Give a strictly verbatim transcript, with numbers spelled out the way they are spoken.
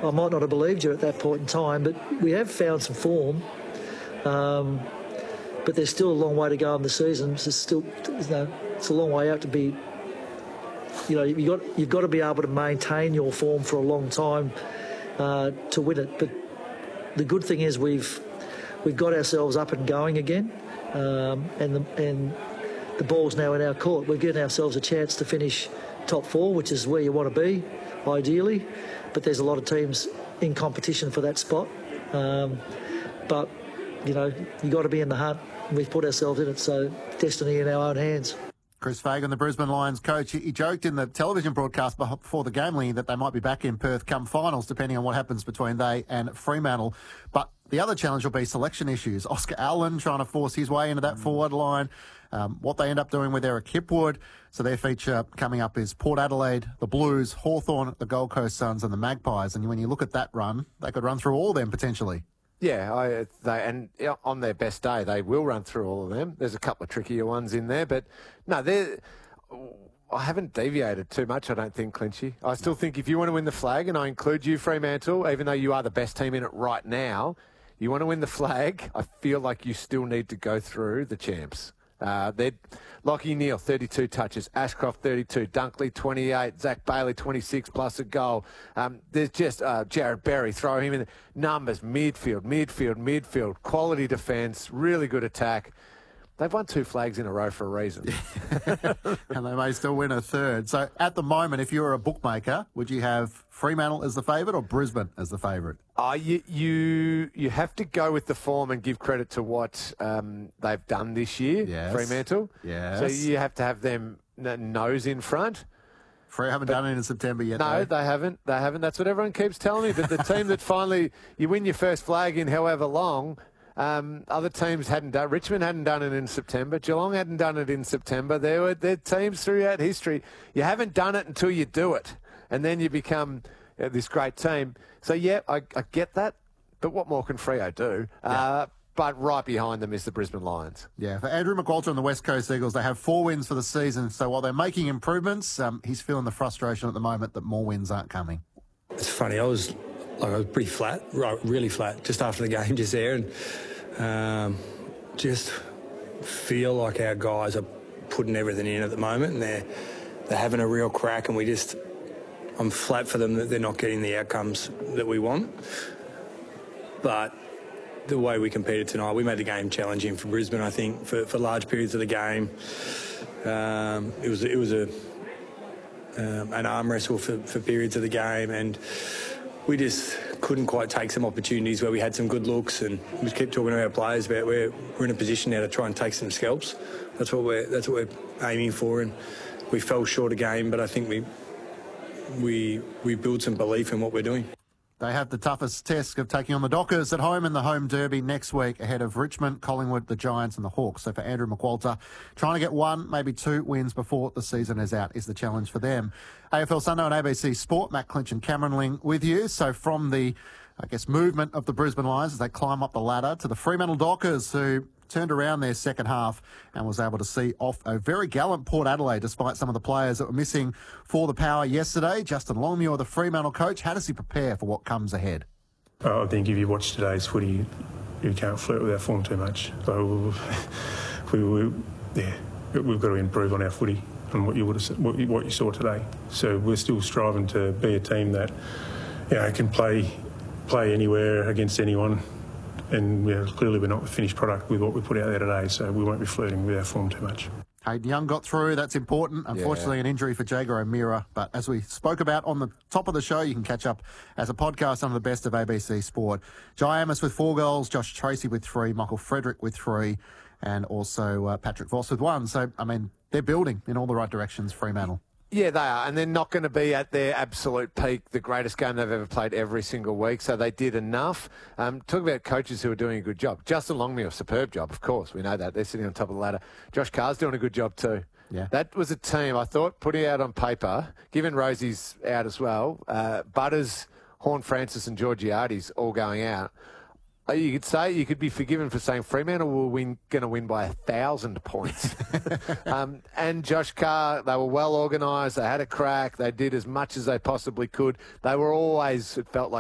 I might not have believed you at that point in time, but we have found some form. Um, but there's still a long way to go in the season. It's still, you know, it's a long way out to be. You know, you got you've got to be able to maintain your form for a long time uh, to win it. But the good thing is we've we've got ourselves up and going again, um, and the and the ball's now in our court. We're giving ourselves a chance to finish top four, which is where you want to be, ideally. But there's a lot of teams in competition for that spot. Um, but you know, you got to be in the hunt. We've put ourselves in it, so destiny in our own hands. Chris Fagan, the Brisbane Lions coach, he joked in the television broadcast before the game, Lee, that they might be back in Perth come finals, depending on what happens between they and Fremantle. But the other challenge will be selection issues. Oscar Allen trying to force his way into that mm. forward line. Um, what they end up doing with Eric Hipwood. So their feature coming up is Port Adelaide, the Blues, Hawthorn, the Gold Coast Suns and the Magpies. And when you look at that run, they could run through all of them potentially. Yeah, I, they, and on their best day, they will run through all of them. There's a couple of trickier ones in there, but no, they're... I haven't deviated too much, I don't think, Clinchy. I still think if you want to win the flag, and I include you, Fremantle, even though you are the best team in it right now, you want to win the flag, I feel like you still need to go through the champs. Uh, they're Lachie Neale, thirty-two touches. Ashcroft, thirty-two. Dunkley, twenty-eight. Zach Bailey, twenty-six plus a goal. Um, there's just uh, Jared Berry, throw him in the numbers. Midfield, midfield, midfield. Quality defence, really good attack. They've won two flags in a row for a reason. And they may still win a third. So at the moment, if you were a bookmaker, would you have Fremantle as the favourite or Brisbane as the favourite? Uh, you, you you have to go with the form and give credit to what um, they've done this year, yes. Fremantle. Yes. So you have to have them nose in front. Free haven't but, done it in September yet, No, though. they haven't. They haven't. That's what everyone keeps telling me. But the team that finally, you win your first flag in however long, Um, other teams hadn't done. Richmond hadn't done it in September. Geelong hadn't done it in September. There were there teams throughout history. You haven't done it until you do it, and then you become uh, this great team. So yeah, I, I get that. But what more can Freo do? Yeah. Uh, but right behind them is the Brisbane Lions. Yeah, for Andrew McQualter and the West Coast Eagles, they have four wins for the season. So while they're making improvements, um, he's feeling the frustration at the moment that more wins aren't coming. It's funny. I was. Like I was pretty flat, right, really flat, just after the game, just there, and um, just feel like our guys are putting everything in at the moment, and they're they're having a real crack, and we just, I'm flat for them that they're not getting the outcomes that we want. But the way we competed tonight, we made the game challenging for Brisbane. I think for, for large periods of the game, um, it was it was a um, an arm wrestle for, for periods of the game, and we just couldn't quite take some opportunities where we had some good looks, and we keep talking to our players about we're we're in a position now to try and take some scalps. That's what we're that's what we're aiming for, and we fell short a game, but I think we we we build some belief in what we're doing. They have the toughest test of taking on the Dockers at home in the home derby next week ahead of Richmond, Collingwood, the Giants and the Hawks. So for Andrew McQualter, trying to get one, maybe two wins before the season is out is the challenge for them. A F L Sunday on A B C Sport, Matt Clinch and Cameron Ling with you. So from the, I guess, movement of the Brisbane Lions as they climb up the ladder to the Fremantle Dockers, who turned around their second half and was able to see off a very gallant Port Adelaide despite some of the players that were missing for the Power yesterday. Justin Longmuir, the Fremantle coach, how does he prepare for what comes ahead? Uh, I think if you watch today's footy, you can't flirt with our form too much. So we, we, yeah, we've got to improve on our footy and what you would have, what you, what you saw today. So we're still striving to be a team that, you know, can play play anywhere against anyone. And you know, clearly we're not the finished product with what we put out there today, so we won't be flirting with our form too much. Hayden Young got through, that's important. Unfortunately, yeah. An injury for Jaeger O'Meara. But as we spoke about on the top of the show, you can catch up as a podcast on the best of A B C Sport. Jai Amos with four goals, Josh Tracy with three, Michael Frederick with three, and also uh, Patrick Voss with one. So, I mean, they're building in all the right directions, Fremantle. Yeah, they are, and they're not going to be at their absolute peak, the greatest game they've ever played every single week, so they did enough. Um, talk about coaches who are doing a good job. Justin Longmuir, superb job, of course, we know that. They're sitting on top of the ladder. Josh Carr's doing a good job too. Yeah. That was a team, I thought, putting out on paper, given Rosie's out as well, uh, Butters, Horn Francis and Georgiades all going out. You could say, you could be forgiven for saying Fremantle were win, going to win by a thousand points. um, and Josh Carr, they were well organised. They had a crack. They did as much as they possibly could. They were always, it felt like,